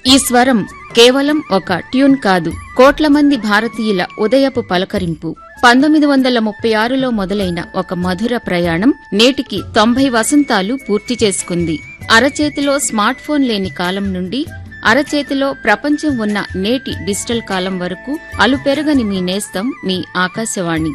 ఈ స్వరం కేవలం ఒక ట్యూన్ కాదు, కోట్ల మంది భారతీయుల ఉదయపు పలకరింపు. 1936లో మొదలైన ఒక మధుర ప్రయాణం నేటికి 90 వసంతాలు పూర్తి చేసుకుంది. అరచేతిలో స్మార్ట్ ఫోన్ లేని కాలం నుండి అరచేతిలో ప్రపంచం ఉన్న నేటి డిజిటల్ కాలం వరకు అలుపెరగని మీ నేస్తం మీ ఆకాశవాణి.